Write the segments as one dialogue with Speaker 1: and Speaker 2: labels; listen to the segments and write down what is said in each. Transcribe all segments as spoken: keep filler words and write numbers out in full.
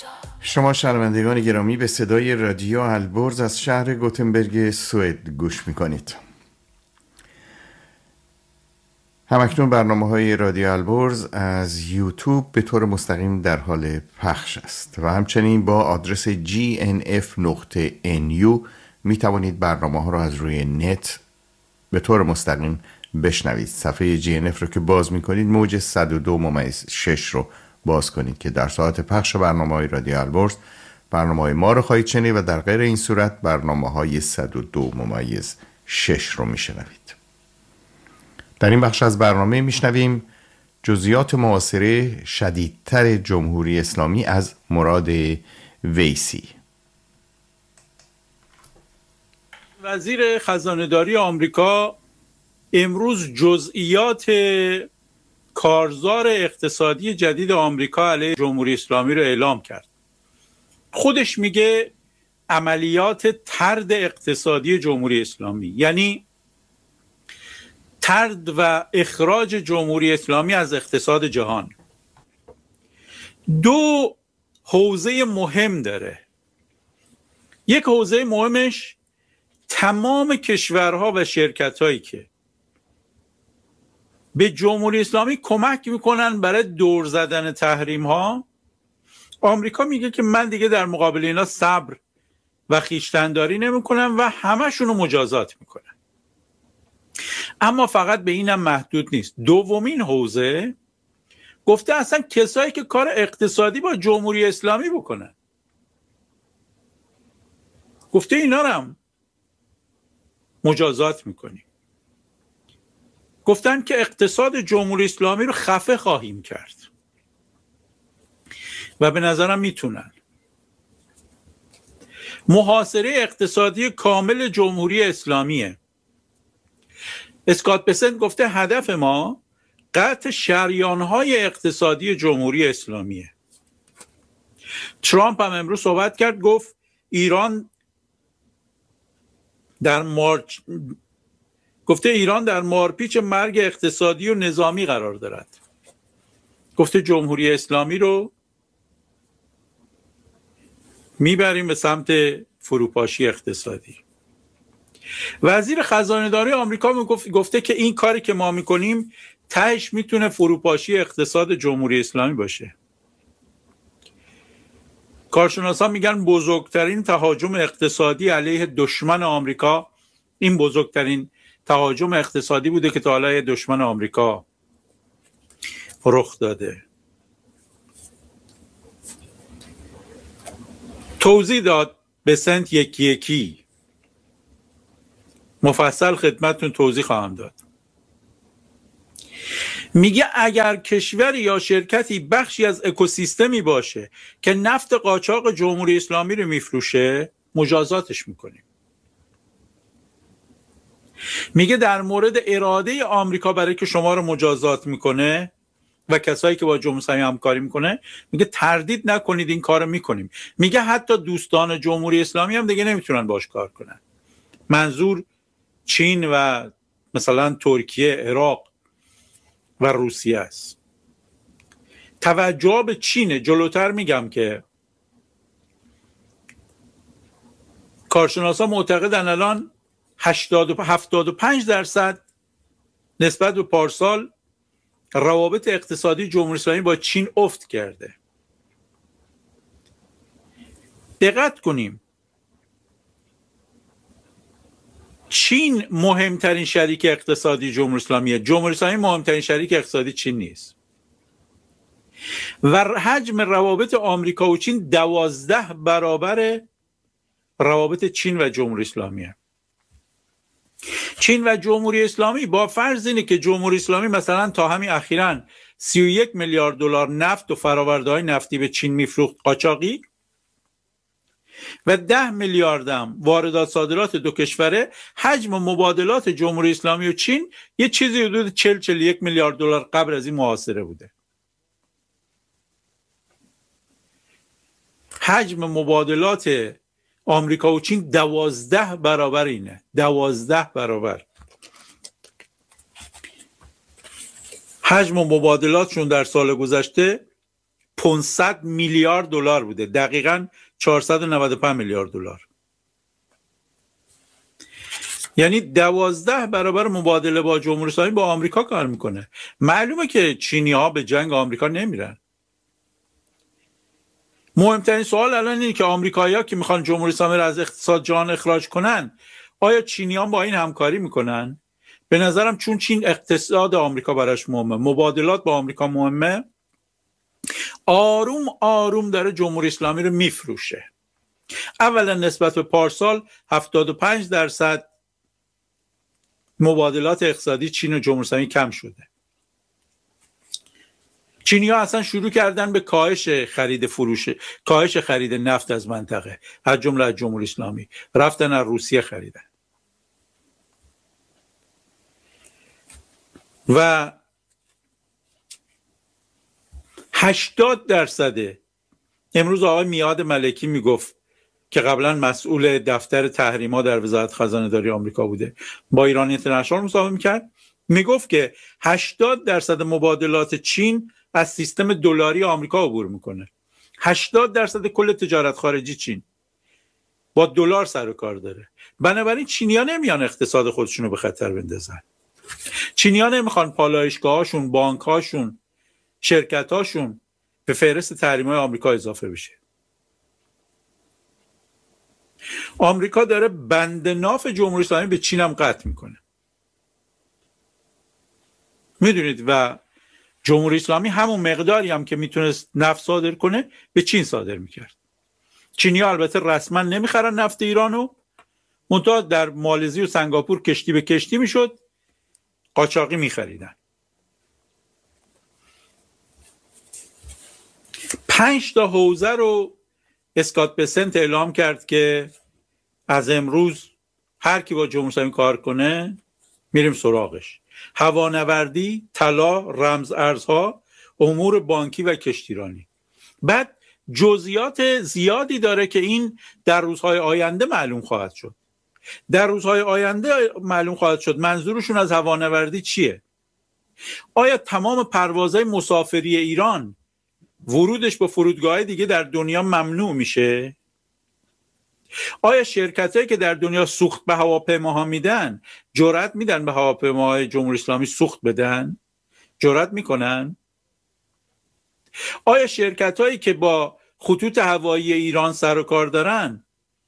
Speaker 1: شما شنوندگان گرامی به صدای رادیو البرز از شهر گوتنبرگ سوئد گوش میکنید. همکنون برنامه‌های رادیو البرز از یوتیوب به طور مستقیم در حال پخش است و همچنین با آدرس جی ان اف نقطه ان یو می توانید برنامه ها را از روی نت به طور مستقیم بشنوید. صفحه جی ان اف رو که باز می کنید موج صد و دو ممیز شش رو باز کنید که در ساعت پخش برنامه های رادیو البرز برنامه های ما رو خواهید شنید و در غیر این صورت برنامه های صد و دو ممیز شش رو می شنوید. در این بخش از برنامه می شنویم جزئیات محاصره شدیدتر جمهوری اسلامی از مراد ویسی.
Speaker 2: وزیر خزانه‌داری آمریکا امروز جزئیات کارزار اقتصادی جدید آمریکا علیه جمهوری اسلامی رو اعلام کرد. خودش میگه عملیات طرد اقتصادی جمهوری اسلامی، یعنی طرد و اخراج جمهوری اسلامی از اقتصاد جهان. دو حوزه مهم داره. یک حوزه مهمش تمام کشورها و شرکت‌هایی که به جمهوری اسلامی کمک میکنن برای دور زدن تحریم ها، آمریکا میگه که من دیگه در مقابل اینا صبر و خویشتن‌داری نمیکنم و همشون رو مجازات میکنم. اما فقط به اینم محدود نیست. دومین حوزه گفته اصلا کسایی که کار اقتصادی با جمهوری اسلامی بکنن، گفته اینا رو هم مجازات میکنیم. گفتن که اقتصاد جمهوری اسلامی رو خفه خواهیم کرد و به نظرم میتونن. محاصره اقتصادی کامل جمهوری اسلامیه. اسکات بسنت گفته هدف ما قطع شریان‌های اقتصادی جمهوری اسلامیه. ترامپ هم امروز صحبت کرد، گفت ایران در مارچ گفته ایران در مارپیچ مرگ اقتصادی و نظامی قرار دارد. گفته جمهوری اسلامی رو میبریم به سمت فروپاشی اقتصادی. وزیر خزانه‌داری آمریکا گفت گفته که این کاری که ما میکنیم تهش میتونه فروپاشی اقتصاد جمهوری اسلامی باشه. کارشناسان میگن بزرگترین تهاجم اقتصادی علیه دشمن آمریکا این بزرگترین تهاجم اقتصادی بوده که تا حالا دشمن آمریکا رخ داده. توضیح داد بسنت یکی یکی مفصل خدمتتون توضیح خواهم داد. میگه اگر کشور یا شرکتی بخشی از اکوسیستمی باشه که نفت قاچاق جمهوری اسلامی رو میفروشه، مجازاتش میکنیم. میگه در مورد اراده آمریکا برای که شما رو مجازات میکنه و کسایی که با جمهوری اسلامی همکاری میکنه، میگه تردید نکنید این کارو میکنیم. میگه حتی دوستان جمهوری اسلامی هم دیگه نمیتونن باش کار کنن. منظور چین و مثلا ترکیه، عراق و روسیه است. توجه به چین جلوتر میگم که کارشناسا معتقدن الان هشتاد و هفتاد و پنج درصد نسبت به پارسال روابط اقتصادی جمهوری اسلامی با چین افت کرده. دقت کنیم، چین مهمترین شریک اقتصادی جمهوری اسلامیه. جمهوری اسلامی مهمترین شریک اقتصادی چین نیست و حجم روابط آمریکا و چین دوازده برابر روابط چین و جمهوری اسلامیه. چین و جمهوری اسلامی با فرض اینه که جمهوری اسلامی مثلا تا همین اخیراً سی و یک میلیارد دلار نفت و فرآورده‌های نفتی به چین میفروخت قاچاقی و ده میلیارد هم واردات صادرات دو کشوره، حجم مبادلات جمهوری اسلامی و چین یه چیزی حدود چهل چهل و یک میلیارد دلار قبل از این محاصره بوده. حجم مبادلات آمریکا و چین دوازده برابر اینه. دوازده برابر حجم مبادلاتشون در سال گذشته پانصد میلیارد دلار بوده، دقیقاً چهارصد و نود و پنج میلیارد دلار. یعنی دوازده برابر مبادله با جمهوری اسلامی با آمریکا کار میکنه. معلومه که چینی ها به جنگ آمریکا نمیرن. مهمترین سوال الان اینه که آمریکایی‌ها که میخوان جمهوری اسلامی رو از اقتصاد جهان اخراج کنن، آیا چینیان با این همکاری میکنن؟ به نظرم چون چین اقتصاد آمریکا براش مهمه، مبادلات با آمریکا مهمه، آروم آروم داره جمهوری اسلامی رو میفروشه. اولا نسبت به پارسال هفتاد و پنج درصد مبادلات اقتصادی چین و جمهوری اسلامی کم شده. چینی‌ها اصلا شروع کردن به کاهش خرید فروش کاهش خرید نفت از منطقه، از جمله از جمهوری اسلامی، رفتن از روسیه خریدن. و هشتاد درصد، امروز آقای میاد ملکی میگفت که قبلا مسئول دفتر تحریما در وزارت خزانه داری آمریکا بوده، با ایران اینترنشنال مصاحبه میکرد، میگفت که هشتاد درصد مبادلات چین از سیستم دلاری آمریکا عبور میکنه. هشتاد درصد کل تجارت خارجی چین با دلار سر و کار داره. بنابراین چینی‌ها نمیان اقتصاد خودشونو به خطر بندازن. چینی‌ها نمیخوان پالایشگاهاشون، بانک‌هاشون، شرکت‌هاشون به فهرست تحریم‌های آمریکا اضافه بشه. آمریکا داره بند ناف جمهوری اسلامی به چین هم قطع میکنه. میدونید و جمهوری اسلامی همون مقداری هم که میتونست نفت صادر کنه به چین صادر میکرد. چینی‌ها البته رسما نمیخرن نفت ایرانو، منتها در مالزی و سنگاپور کشتی به کشتی میشد، قاچاقی میخریدن. پنج تا حوزه رو اسکات بسنت اعلام کرد که از امروز هر کی با جمهوری اسلامی کار کنه میریم سراغش. هوانوردی، طلا، رمز ارزها، امور بانکی و کشتیرانی. بعد جزئیات زیادی داره که این در روزهای آینده معلوم خواهد شد. در روزهای آینده معلوم خواهد شد منظورشون از هوانوردی چیه. آیا تمام پروازهای مسافری ایران ورودش به فرودگاه دیگه در دنیا ممنوع میشه؟ آیا شرکتایی که در دنیا سوخت به هواپیماها میدن جرأت میدن به هواپیماهای جمهوری اسلامی سوخت بدن؟ جرأت میکنن؟ آیا شرکتایی که با خطوط هوایی ایران سر و کار دارن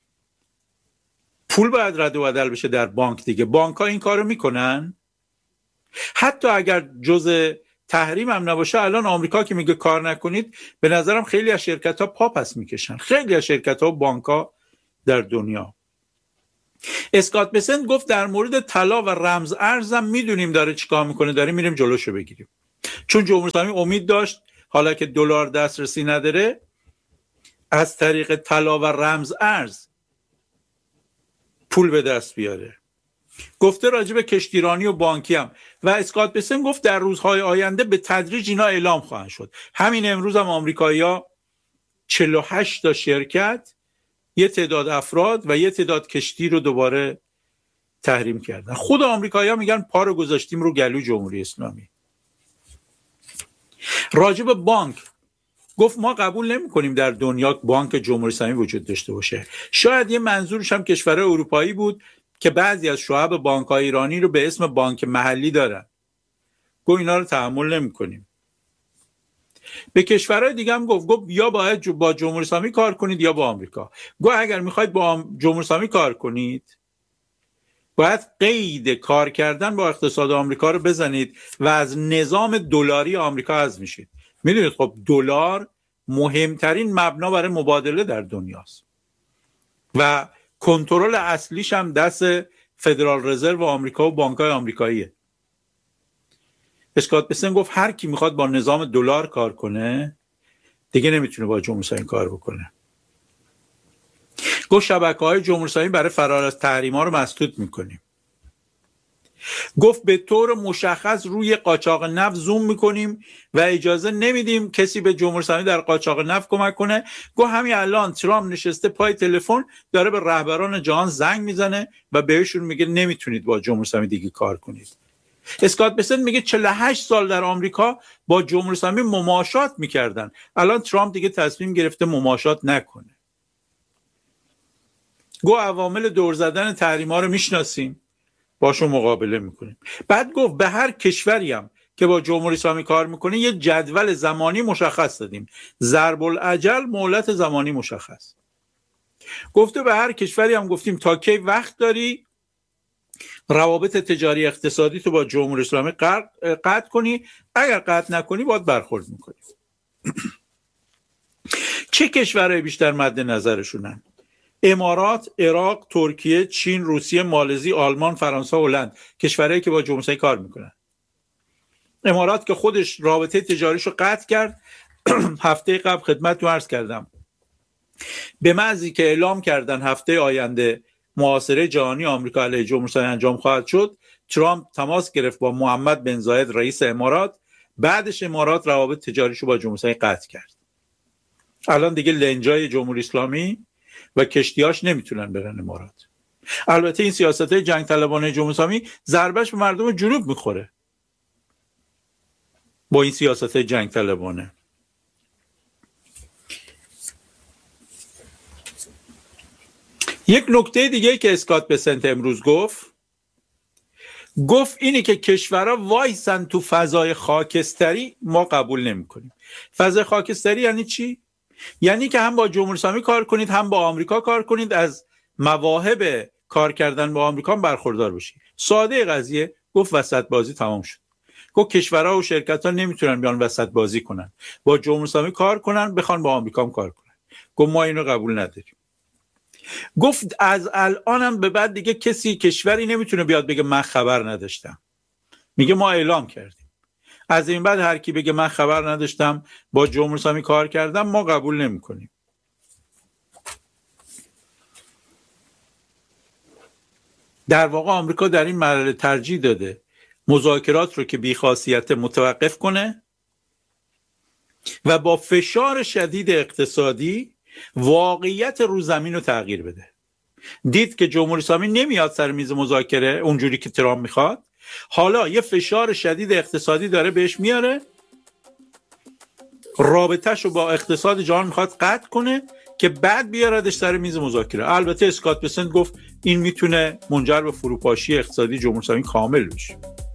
Speaker 2: پول باید رد و بدل بشه در بانک دیگه، بانک‌ها این کارو میکنن؟ حتی اگر جزء تحریم هم نباشه، الان آمریکا که میگه کار نکنید، به نظرم خیلی از شرکت‌ها پا پس میکشن، خیلی از شرکت‌ها و بانک‌ها در دنیا. اسکات بسنت گفت در مورد طلا و رمز ارزم میدونیم داره چیکار میکنه، داریم میریم جلوشو بگیریم. چون جمهوری اسلامی امید داشت حالا که دلار دسترسی نداره از طریق طلا و رمز ارز پول به دست بیاره. گفته راجع به کشتیرانی و بانکی هم. و اسکات بسنت گفت در روزهای آینده به تدریج اینا اعلام خواهند شد. همین امروز هم آمریکایی‌ها چهل و هشت تا شرکت، یه تعداد افراد و یه تعداد کشتی رو دوباره تحریم کردن. خود آمریکایی‌ها میگن پا رو گذاشتیم رو گلو جمهوری اسلامی. راجع به بانک گفت ما قبول نمی‌کنیم در دنیا بانک جمهوری اسلامی وجود داشته باشه. شاید یه منظورش هم کشورهای اروپایی بود که بعضی از شعب بانک‌های ایرانی رو به اسم بانک محلی دارن. گفت اینا رو تحمل نمی‌کنیم. به کشورهای دیگه هم گفت گفت یا باید با جمهوری اسلامی کار کنید یا با آمریکا. گفت اگر می‌خواید با جمهوری اسلامی کار کنید باید قید کار کردن با اقتصاد آمریکا رو بزنید و از نظام دلاری آمریکا حذف میشید. میدونید خب دلار مهمترین مبنا برای مبادله در دنیاست و کنترل اصلیش هم دست فدرال رزرو آمریکا و بانک‌های آمریکاییه. اسکات بسنت گفت هر کی میخواد با نظام دلار کار کنه دیگه نمیتونه با جمهوری اسلامی کار بکنه. گفت شبکه‌های جمهوری اسلامی برای فرار از تحریم‌ها رو مسدود میکنیم. گفت به طور مشخص روی قاچاق نفت زوم میکنیم و اجازه نمیدیم کسی به جمهوری اسلامی در قاچاق نفت کمک کنه. گفت همین الان ترامپ نشسته پای تلفن داره به رهبران جهان زنگ میزنه و بهشون میگه نمیتونید با جمهوری اسلامی دیگه کار کنید. اسکات بسنت میگه چهل و هشت سال در آمریکا با جمهوری اسلامی مماشات میکردن، الان ترامپ دیگه تصمیم گرفته مماشات نکنه. گو عوامل دور زدن تحریم‌ها رو میشناسیم، باشون مقابله میکنیم. بعد گفت به هر کشوری هم که با جمهوری اسلامی کار میکنه یه جدول زمانی مشخص دادیم، ضرب الاجل، مهلت زمانی مشخص. گفته به هر کشوری هم گفتیم تا کی وقت داری روابط تجاری اقتصادی تو با جمهوری اسلامی قطع کنی، اگر قطع نکنی باید برخورد میکنی. چه کشورهای بیشتر مد نظرشونن؟ امارات، عراق، ترکیه، چین، روسیه، مالزی، آلمان، فرانسه، هلند، کشورهایی که با جمهوری اسلامی کار میکنن. امارات که خودش رابطه تجاریشو قطع کرد، هفته قبل خدمتتون عرض کردم به محضی که اعلام کردن هفته آینده محاصره جهانی آمریکا علیه جمهوری اسلامی انجام خواهد شد، ترامپ تماس گرفت با محمد بن زاید رئیس امارات، بعدش امارات روابط تجاریشو با جمهوری اسلامی قطع کرد. الان دیگه لنجای جمهوری اسلامی و کشتیاش نمیتونن برن امارات. البته این سیاست‌های جنگ طلبانه جمهوری اسلامی ضربش به مردم جنوب میخوره با این سیاست‌های جنگ طلبانه. یک نکته دیگه که اسکات بسنت امروز گفت گفت اینی که کشورها وایسن تو فضای خاکستری ما قبول نمی کنیم. فضای خاکستری یعنی چی؟ یعنی که هم با جمهوری اسلامی کار کنید هم با آمریکا کار کنید، از مواهب کار کردن با آمریکا برخوردار بشید. ساده قضیه. گفت وسط بازی تمام شد. گفت کشورها و شرکت‌ها نمیتونن بیان وسط بازی کنن، با جمهوری اسلامی کار کنن بخوان با آمریکا هم کار کنن. گفت ما اینو قبول نداریم. گفت از الانم به بعد دیگه کسی کشوری نمیتونه بیاد بگه من خبر نداشتم. میگه ما اعلام کردیم. از این بعد هر کی بگه من خبر نداشتم با جمهوری اسلامی کار کردم ما قبول نمیکنیم. در واقع آمریکا در این مرحله ترجیح داده مذاکرات رو که بی‌خاصیت متوقف کنه و با فشار شدید اقتصادی واقعیت رو زمین رو تغییر بده. دید که جمهوری اسلامی نمیاد سر میز مذاکره اونجوری که ترامپ میخواد، حالا یه فشار شدید اقتصادی داره بهش میاره، رابطه‌شو رو با اقتصاد جهان میخواد قطع کنه که بعد بیاردش سر میز مذاکره. البته اسکات بسنت گفت این میتونه منجر به فروپاشی اقتصادی جمهوری اسلامی کامل بشه.